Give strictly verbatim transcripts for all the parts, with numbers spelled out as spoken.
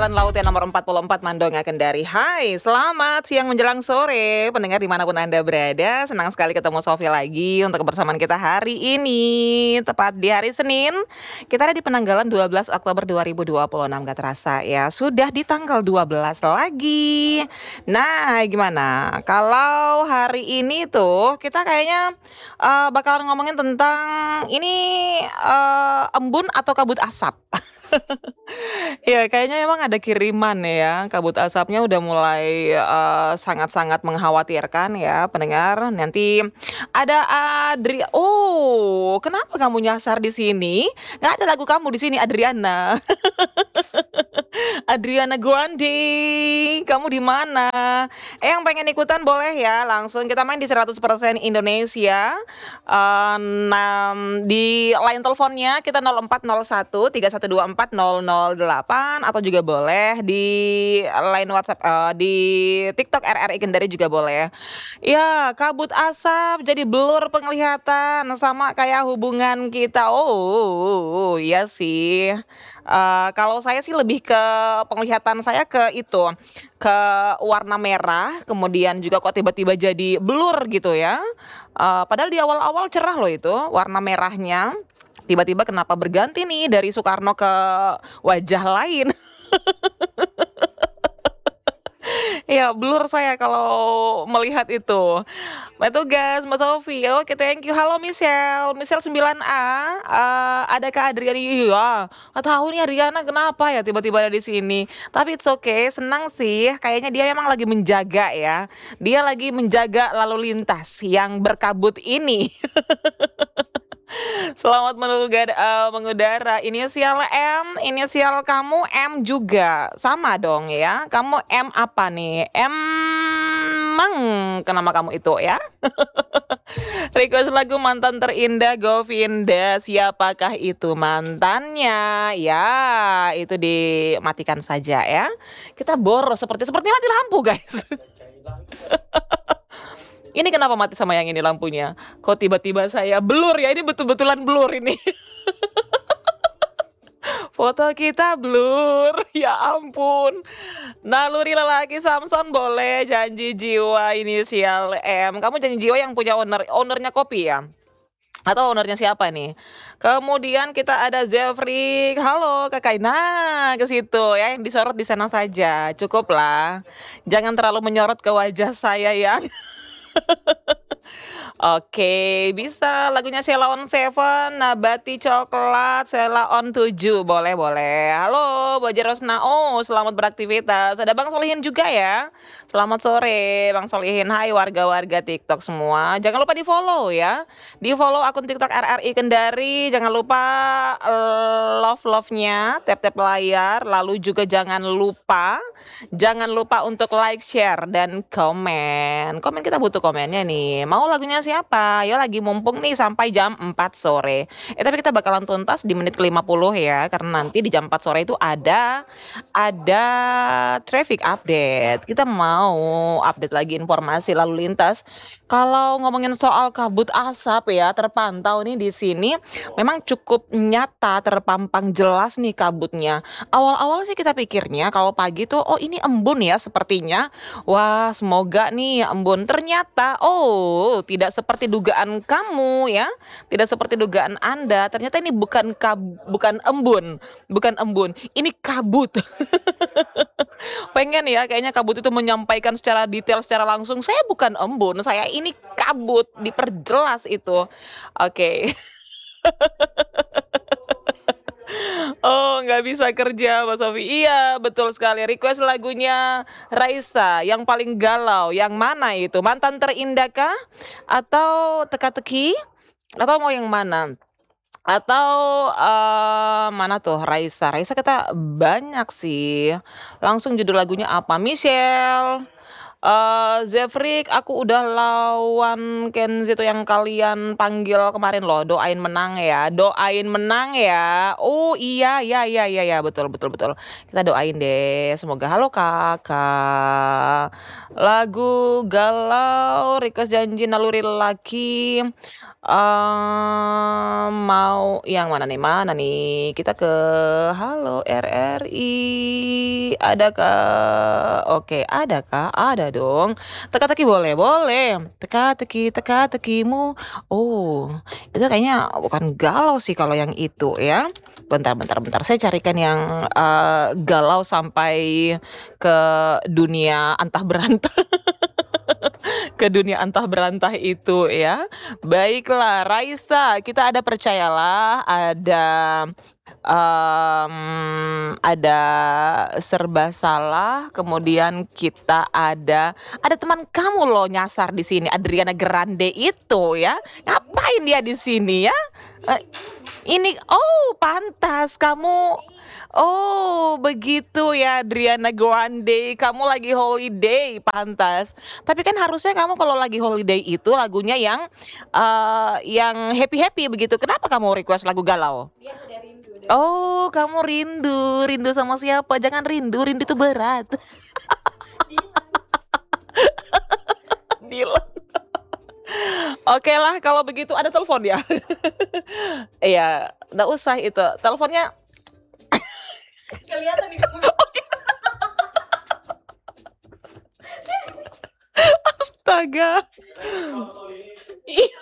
jalan laut yang nomor empat puluh empat Mandonga, Kendari. Hai, selamat siang menjelang sore, pendengar dimanapun Anda berada. Senang sekali ketemu Sofi lagi untuk kebersamaan kita hari ini. Tepat di hari Senin, kita ada di penanggalan dua belas Oktober dua ribu dua puluh enam. Gak terasa ya, sudah di tanggal dua belas lagi. Nah, gimana? Kalau hari ini tuh kita kayaknya uh, bakalan ngomongin tentang ini uh, embun atau kabut asap. Ya, kayaknya emang ada kiriman ya, kabut asapnya udah mulai, eee, sangat-sangat mengkhawatirkan ya pendengar. Nanti ada Adri oh, kenapa kamu nyasar di sini? Nggak ada lagu kamu di sini, Adriana. Adriana Grande, kamu di mana? Eh, yang pengen ikutan boleh ya, langsung kita main di seratus persen Indonesia. Eee, nam di line teleponnya kita nol empat nol satu tiga satu dua empat nol nol delapan atau juga boleh di line WhatsApp, eee, di TikTok R R I Kendari juga boleh. Ya, kabut asap jadi blur penglihatan sama kayak hubungan kita. Oh, iya sih. Eee, kalau saya sih lebih ke penglihatan saya ke itu, ke warna merah, kemudian juga kok tiba-tiba jadi blur gitu ya. Eee, padahal di awal-awal cerah loh itu warna merahnya. Tiba-tiba kenapa berganti nih dari Soekarno ke wajah lain. Ya, blur saya kalau melihat itu. Petugas Mbak Sofi, oke thank you. Halo Michelle, Michelle sembilan A, eee, adakah Adriana? Iya, nggak tahu nih Adriana kenapa ya tiba-tiba ada di sini. Tapi it's okay, senang sih. Kayaknya dia memang lagi menjaga ya. Dia lagi menjaga lalu lintas yang berkabut ini. Selamat menugad eee, mengudara. Inisial M, inisial kamu M juga, sama dong ya. Kamu M apa nih? Emang ke nama kamu itu ya? Request lagu mantan terindah Govinda, siapakah itu mantannya? Ya, itu dimatikan saja ya. Kita boros seperti seperti mati lampu, guys. Ini kenapa mati sama yang ini lampunya? Kok tiba-tiba saya blur ya? Ini betul-betulan blur ini. Foto kita blur, ya ampun. Naluri lelaki Samson boleh, janji jiwa inisial M. Kamu janji jiwa yang punya owner, ownernya kopi ya? Atau ownernya siapa nih? Kemudian kita ada Zefri, halo Kakak. Nah, ke situ ya, yang disorot di sana saja. Cukuplah. Jangan terlalu menyorot ke wajah saya yang Oke, bisa lagunya Sheila on Seven, Nabati Coklat, Sheila on Tujuh, boleh boleh. Halo, Baja Rosnao, selamat beraktivitas. Ada Bang Solihin juga ya. Selamat sore, Bang Solihin. Hai warga-warga TikTok semua. Jangan lupa di follow ya. Di follow akun TikTok R R I Kendari. Jangan lupa eh, love love-nya, tap-tap layar. Lalu juga jangan lupa, jangan lupa untuk like, share dan komen. Komen kita butuh komennya nih. Mau lagunya siapa? Ya lagi mumpung nih sampai jam empat sore. Eh tapi kita bakalan tuntas di menit ke lima puluh ya, karena nanti di jam empat sore itu ada ada traffic update. Kita mau update lagi informasi lalu lintas. Kalau ngomongin soal kabut asap ya, terpantau nih di sini memang cukup nyata, terpampang jelas nih kabutnya. Awal-awal sih kita pikirnya kalau pagi tuh oh ini embun ya sepertinya. Wah, semoga nih embun. Ternyata oh tidak seperti dugaan kamu ya, tidak seperti dugaan Anda. Ternyata ini bukan kab bukan embun, bukan embun. Ini kabut. Pengen ya kayaknya kabut itu menyampaikan secara detail, secara langsung, saya bukan embun, saya ini kabut, diperjelas itu. Oke. Oh, nggak bisa kerja, Mbak Sofi. Iya, betul sekali. Request lagunya Raisa, yang paling galau. Yang mana itu? Mantan terindah kah? Atau teka-teki? Atau mau yang mana? Atau eh, mana tuh Raisa? Raisa kita banyak sih. Langsung judul lagunya apa? Michelle. Eee, Zefrik, aku udah lawan Kenzi tuh yang kalian panggil kemarin loh, doain menang ya, doain menang ya. Oh iya, iya iya iya iya, betul betul betul. Kita doain deh, semoga halo Kakak. Lagu galau, request janji naluri lelaki, eee, mau yang mana nih mana nih? Kita ke Halo R R I, adakah? Oke, ada kah? Ada dong. Teka-teki boleh? Boleh. Teka-teki, teka-tekimu. Oh, itu kayaknya bukan galau sih kalau yang itu ya. Bentar bentar bentar, saya carikan yang, eee, galau sampai ke dunia antah berantah. Ke dunia antah berantah itu ya. Baiklah, Raisa, kita ada Percayalah, ada, mmm, ada Serba Salah, kemudian kita ada ada teman kamu loh nyasar di sini, Adriana Grande itu ya. Ngapain dia di sini ya? Eee, ini oh pantas kamu oh begitu ya Adriana Grande, kamu lagi holiday, pantas. Tapi kan harusnya kamu kalau lagi holiday itu lagunya yang, eee, yang happy-happy begitu, kenapa kamu request lagu galau? Oh, kamu rindu, rindu sama siapa? Jangan rindu, rindu itu berat. Dilan. Okelah kalau begitu, ada telepon ya? Iya, nggak usah itu, teleponnya Kelihatan di Astaga. Iya.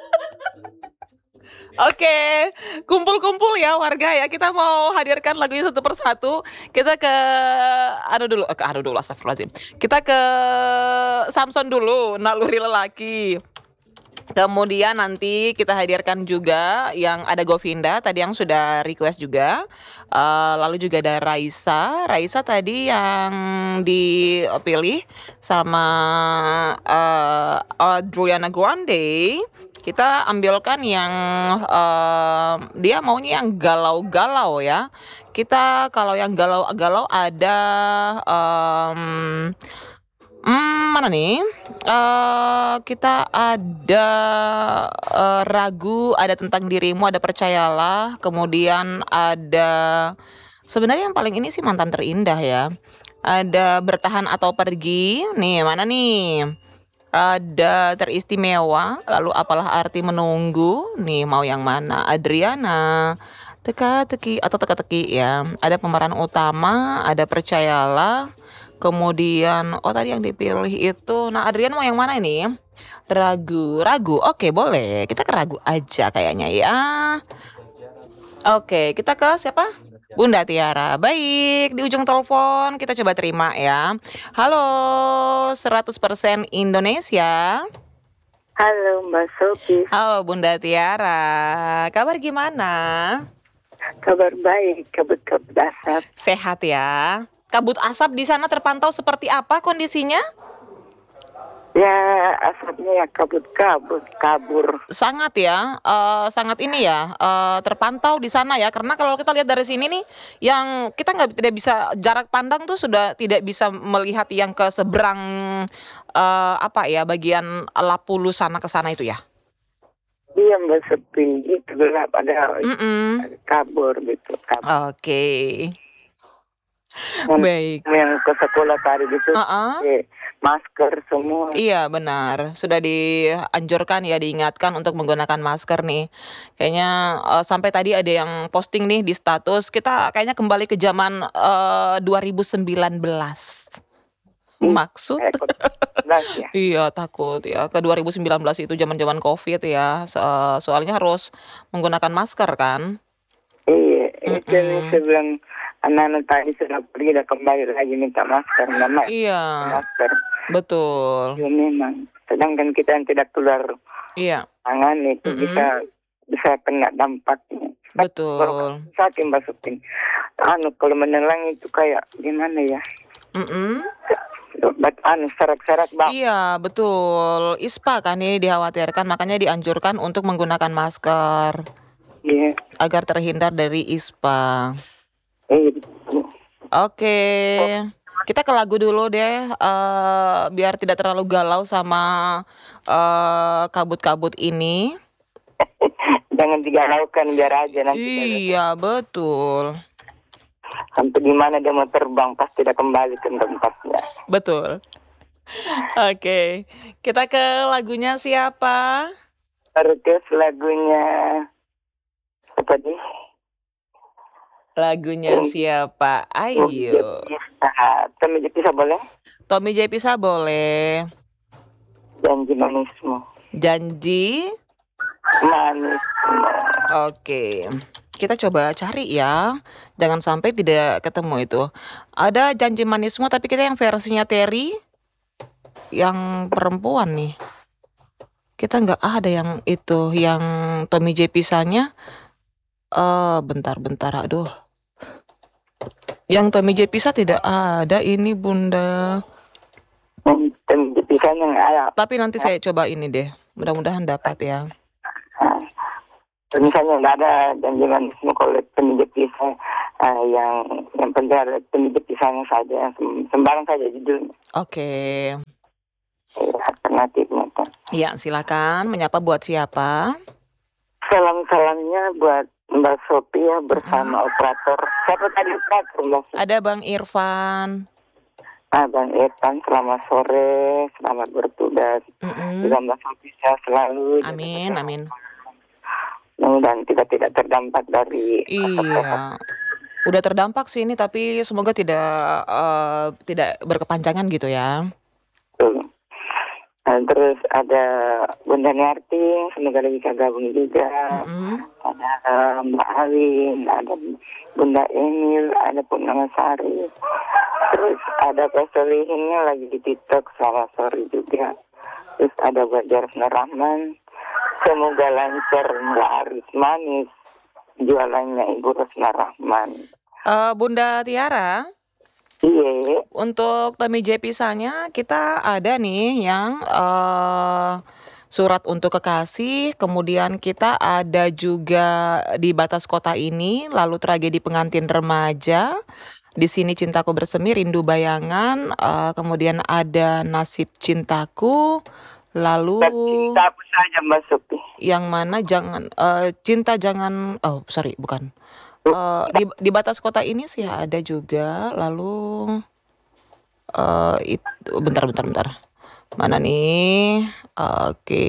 Oke, kumpul-kumpul ya warga ya, kita mau hadirkan lagunya satu persatu. Kita ke anu dulu, eh, ke anu dulu, astagfirullahaladzim. Kita ke Samson dulu, Naluri Lelaki. Kemudian nanti kita hadirkan juga yang ada Govinda tadi yang sudah request juga. Eee, lalu juga ada Raisa, Raisa tadi yang dipilih sama, eee, Adriana Grande. Kita ambilkan yang, eee, dia maunya yang galau-galau ya. Kita kalau yang galau-galau ada, mmm, mmm, mana nih? Eee, kita ada, eee, Ragu, ada Tentang Dirimu, ada Percayalah, kemudian ada sebenarnya yang paling ini sih Mantan Terindah ya. Ada Bertahan atau Pergi, nih mana nih? Ada Teristimewa, lalu Apalah Arti Menunggu, nih mau yang mana? Adriana, Teka-teki atau Teka-teki ya. Ada pemeran utama, ada Percayalah, kemudian oh tadi yang dipilih itu, nah Adriana mau yang mana ini? Ragu, Ragu, oke boleh, kita ke Ragu aja kayaknya ya. Oke, kita ke siapa? Bunda Tiara. Baik, di ujung telepon kita coba terima ya. Halo, seratus persen Indonesia. Halo Mbak Sophie, Halo Bunda Tiara, kabar gimana? kabar baik, kabut-kabut asap. Sehat ya. Kabut asap di sana terpantau seperti apa kondisinya? Ya asapnya ya kabut-kabut, kabur. Sangat ya, eee, sangat ini ya, eee, terpantau di sana ya, karena kalau kita lihat dari sini nih, yang kita nggak tidak bisa jarak pandang tuh sudah tidak bisa melihat yang ke seberang, eee, apa ya, bagian Lapulu sana ke sana itu ya? Iya Mbak Sophie, itu gelap ada Mhm. kabur gitu, kabur. Oke. Yang, Baik. yang ke sekolah tadi gitu, Heeh. pakai masker semua. Iya benar, sudah dianjurkan ya, diingatkan untuk menggunakan masker nih. Kayaknya, eee, sampai tadi ada yang posting nih di status, kita kayaknya kembali ke zaman, eee, dua ribu sembilan belas. Hmm, Maksud? Takut belas ya. Iya takut ya, ke dua ribu sembilan belas itu zaman-zaman Covid ya, so soalnya harus menggunakan masker kan. Iya, itu nih Mhm. saya bilang anak-anak tadi sudah pergi, udah kembali lagi minta masker, nama Iya, masker. betul. Ya memang, sedangkan kita yang tidak keluar Iya, tangan itu Mhm. bisa bisa kena dampaknya. betul. Sakit Mbak Supin. Anu kalau menelan itu kayak gimana ya? Mhm. Bat anu serak-serak bang. Iya betul, ISPA kan ini dikhawatirkan, makanya dianjurkan untuk menggunakan masker, Iya. agar terhindar dari ISPA. Iya. betul. Oke. Kita ke lagu dulu deh, eee, biar tidak terlalu galau sama, eee, kabut-kabut ini. Jangan digalaukan, biar aja nanti dia Iya, betul. sampai di mana dia mau terbang pasti dia kembali ke tempatnya. Betul. Oke, kita ke lagunya siapa? Request lagunya apa nih? Lagunya Mmm. siapa? Tommy Ayo. Jepisa. Tommy Jepisa boleh? Tommy Jepisa boleh. Janji manismu. Janji? Manismu. Oke. Kita coba cari ya. Jangan sampai tidak ketemu itu. Ada Janji Manismu tapi kita yang versinya Terry. Yang perempuan nih. Kita nggak ada yang itu, yang Tommy Jepisanya. Eh, bentar-bentar, aduh. Yang Tommy Jepisa tidak ada ini, Bunda. Hmm, Tommy Jepisanya nggak ada. Tapi nanti saya coba ini deh. Mudah-mudahan dapat ya. Nah, misalnya nggak ada janji manismu kalau Tommy Jepisa, uh, yang yang penting ada Tommy Jepisanya saja, sem- sembarang saja judulnya. Oke. Eh, alternatifnya kan. Ya, silakan. Menyapa buat siapa? Salam-salamnya buat Mbak Sophia bersama Mm-mm. operator. Siapa tadi operator Mbak Sophia? Ada Bang Irfan. Ah, Bang Irfan, selamat sore, selamat bertugas. Mm-mm. Juga Mbak Sophia selalu. Amin, amin. Dan kita tidak terdampak dari Iya. Udah terdampak sih ini, tapi semoga tidak eh, tidak berkepanjangan gitu ya. Betul. Nah, terus ada Bunda Narti, semoga bisa gabung juga. Mm-mm. Ada uh, Mbak Alin, ada Bunda Emil, ada Purnama Sari. Terus ada Pak Solihinnya lagi di TikTok, selamat sore juga. Terus ada buat Jarasna Rahman, semoga lancar laris manis jualannya Ibu Rosna Rahman. Eh, Bunda Tiara, Iya, untuk Tommy Jepisanya kita ada nih yang eh, surat untuk kekasih, kemudian kita ada juga di batas kota ini, lalu tragedi pengantin remaja, di sini cintaku bersemi, rindu bayangan, eh, kemudian ada nasib cintaku, lalu cinta aku saja Mbak Sophie. yang mana jangan eh, cinta jangan, oh sorry bukan. Eh, di di batas kota ini sih ada juga, lalu eh itu bentar bentar bentar. Mana nih? Oke.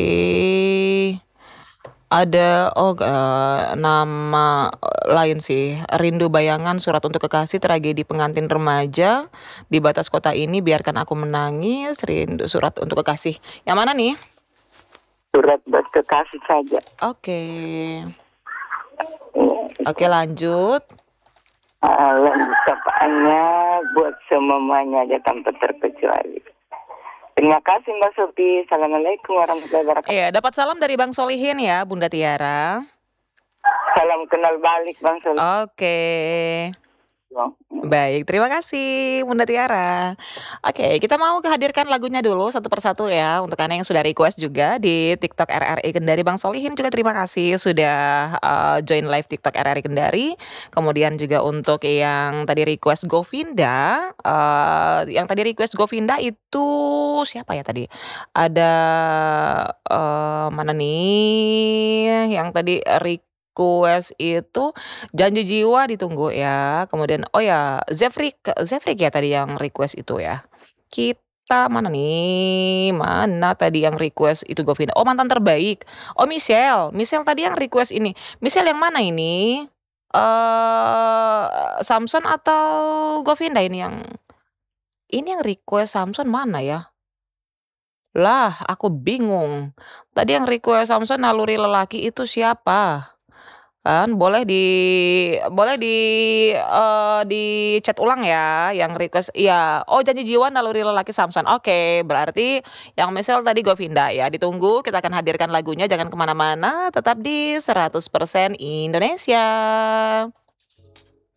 Ada oh eh, nama eh, lain sih. Rindu bayangan, surat untuk kekasih, tragedi pengantin remaja, di batas kota ini, biarkan aku menangis, rindu, surat untuk kekasih. Yang mana nih? Surat buat kekasih saja. Oke. Iya. Oke, lanjut. Uh, lanjutannya buat semuanya aja tanpa terkecuali. Terima kasih Mbak Sophie. Assalamualaikum warahmatullahi wabarakatuh. Iya, dapat salam dari Bang Solihin ya, Bunda Tiara. Salam kenal balik Bang Sophie. Oke. Baik, terima kasih Bunda Tiara. Oke, kita mau hadirkan lagunya dulu satu persatu ya, untuk Anda yang sudah request juga di TikTok R R I Kendari. Bang Solihin juga terima kasih sudah uh, join live TikTok R R I Kendari. Kemudian juga untuk yang tadi request Govinda, uh, yang tadi request Govinda itu siapa ya tadi? Ada uh, mana nih yang tadi request request itu Janji Jiwa ditunggu ya. Kemudian oh ya Zefrik, Zefrik ya tadi yang request itu ya. Kita mana nih? Mana tadi yang request itu Govinda? Oh, mantan terbaik. Oh, Michelle. Michelle tadi yang request ini. Michelle yang mana ini? Eh Samson atau Govinda ini yang ini yang request Samson mana ya? Lah, aku bingung. Tadi yang request Samson naluri lelaki itu siapa? Kan boleh di boleh di eee, di chat ulang ya yang request iya, oh Janji Jiwa naluri lelaki Samson. Oke, berarti yang misal tadi Govinda ya, ditunggu kita akan hadirkan lagunya, jangan kemana mana tetap di seratus persen Indonesia.